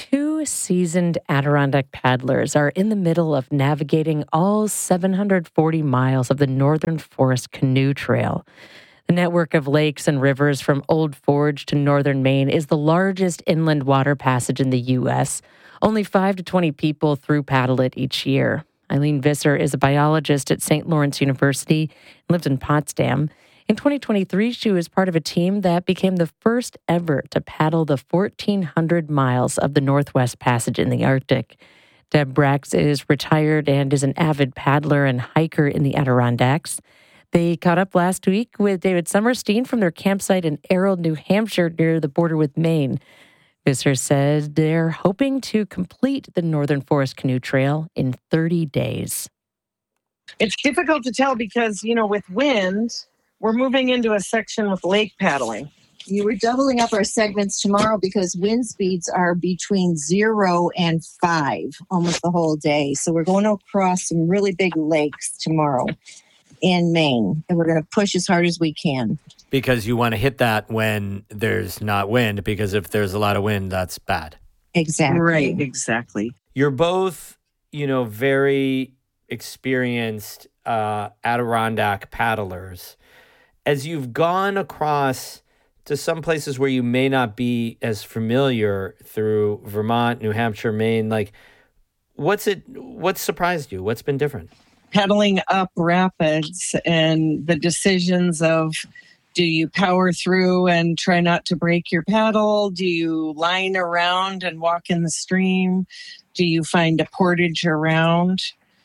Two seasoned Adirondack paddlers are in the middle of navigating all 740 miles of the Northern Forest Canoe Trail. The network of lakes and rivers from Old Forge to northern Maine is the largest inland water passage in the U.S. Only 5 to 20 people through paddle it each year. Eileen Visser is a biologist at St. Lawrence University and lives in Potsdam. In 2023, she was part of a team that became the first ever to paddle the 1,400 miles of the Northwest Passage in the Arctic. Deb Brax is retired and is an avid paddler and hiker in the Adirondacks. They caught up last week with David Summerstein from their campsite in Errol, New Hampshire, near the border with Maine. Visser says they're hoping to complete the Northern Forest Canoe Trail in 30 days. It's difficult to tell because, with wind, we're moving into a section with lake paddling. We're doubling up our segments tomorrow because wind speeds are between 0 and 5 almost the whole day. So we're going to cross some really big lakes tomorrow in Maine, and we're going to push as hard as we can. Because you want to hit that when there's not wind, because if there's a lot of wind, that's bad. Exactly. Right, exactly. You're both, very experienced Adirondack paddlers. As you've gone across to some places where you may not be as familiar through Vermont, New Hampshire, Maine, what surprised you? What's been different? Paddling up rapids and the decisions of, do you power through and try not to break your paddle? Do you line around and walk in the stream? Do you find a portage around?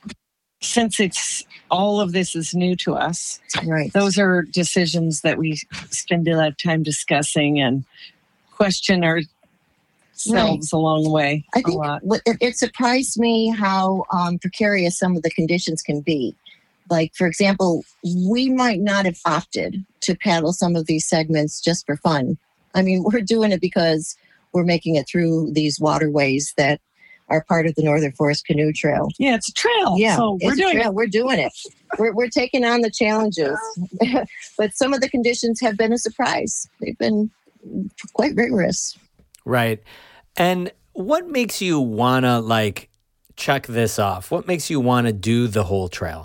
Since all of this is new to us, right? Those are decisions that we spend a lot of time discussing and question ourselves along the way. I think it surprised me how precarious some of the conditions can be. Like, for example, we might not have opted to paddle some of these segments just for fun. I mean, we're doing it because we're making it through these waterways that are part of the Northern Forest Canoe Trail. Yeah, it's a trail. Yeah, so we're doing it. We're doing it. We're taking on the challenges. But some of the conditions have been a surprise. They've been quite rigorous. Right. And what makes you want to, check this off? What makes you want to do the whole trail?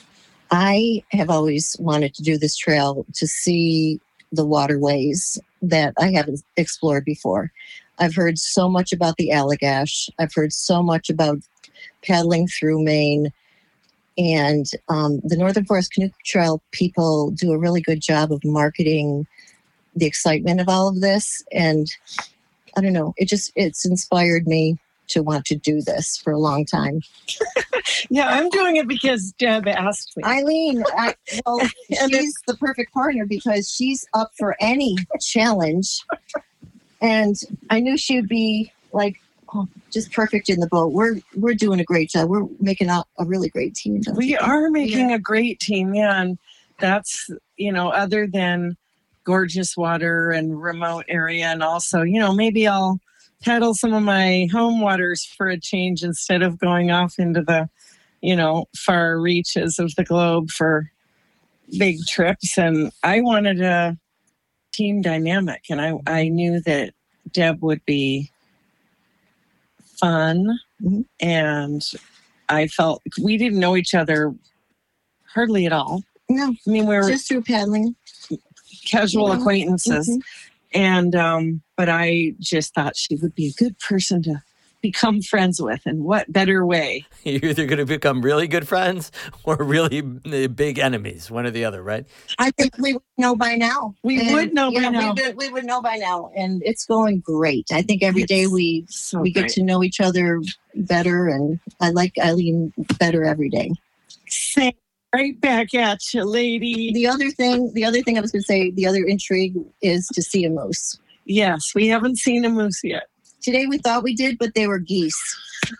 I have always wanted to do this trail to see the waterways that I haven't explored before. I've heard so much about the Allagash. I've heard so much about paddling through Maine. And the Northern Forest Canoe Trail people do a really good job of marketing the excitement of all of this. And I don't know, it's inspired me to want to do this for a long time. Yeah, I'm doing it because Deb asked me. Eileen, she's the perfect partner because she's up for any challenge. And I knew she would be just perfect in the boat. We're doing a great job. We're making a really great team. We are making a great team, yeah. And that's, other than gorgeous water and remote area. And also, maybe I'll paddle some of my home waters for a change instead of going off into the, far reaches of the globe for big trips. And I wanted a team dynamic. And I knew that Deb would be fun. Mm-hmm. And I felt we didn't know each other hardly at all. No. I mean, we were just through paddling. Casual acquaintances. Mm-hmm. And, but I just thought she would be a good person to become friends with. And what better way? You're either going to become really good friends or really big enemies, one or the other, right? I think we would know by now. We would know by now. We would know by now. And it's going great. I think every day we get to know each other better. And I like Eileen better every day. Same. Right back at you, lady. The other thing I was going to say, the other intrigue is to see a moose. Yes, we haven't seen a moose yet. Today we thought we did, but they were geese.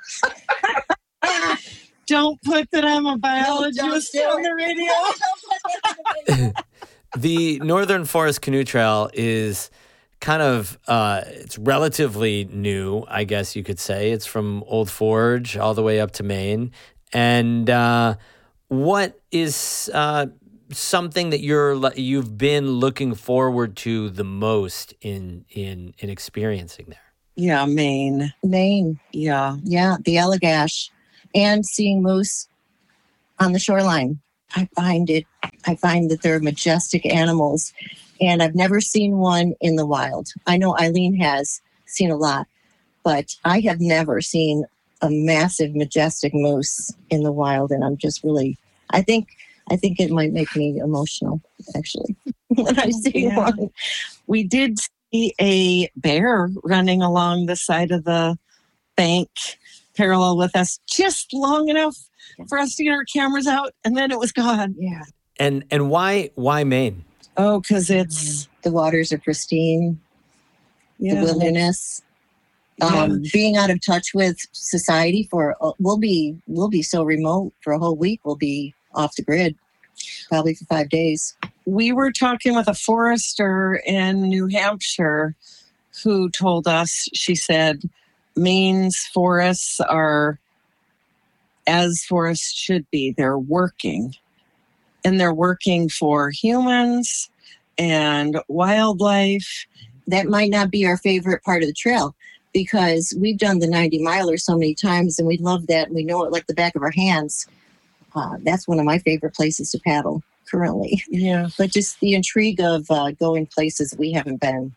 Don't put that I'm a biologist on the radio. The Northern Forest Canoe Trail is kind of, it's relatively new, I guess you could say. It's from Old Forge all the way up to Maine. And what is something that you've been looking forward to the most in experiencing there? Yeah, Maine. Maine. Yeah. Yeah, the Allagash, and seeing moose on the shoreline. I find that they're majestic animals, and I've never seen one in the wild. I know Eileen has seen a lot, but I have never seen a massive, majestic moose in the wild, and I'm just really, I think it might make me emotional, actually, when I see one. We did see a bear running along the side of the bank parallel with us just long enough for us to get our cameras out, and then it was gone. Yeah. And why Maine? Oh, because it's The waters are pristine, the wilderness. Yeah. Being out of touch with society we'll be so remote for a whole week. We'll be off the grid, probably for 5 days. We were talking with a forester in New Hampshire who told us, she said, Maine's forests are as forests should be. They're working. And they're working for humans and wildlife. That might not be our favorite part of the trail, because we've done the 90 miler so many times and we love that. And we know it like the back of our hands. That's one of my favorite places to paddle currently. Yeah. But just the intrigue of going places we haven't been.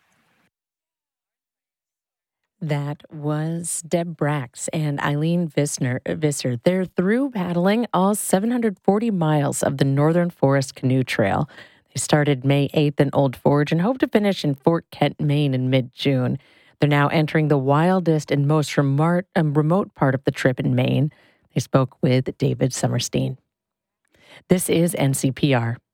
That was Deb Brax and Eileen Visser. They're through paddling all 740 miles of the Northern Forest Canoe Trail. They started May 8th in Old Forge and hope to finish in Fort Kent, Maine in mid-June. They're now entering the wildest and most remote part of the trip in Maine. They spoke with David Summerstein. This is NCPR.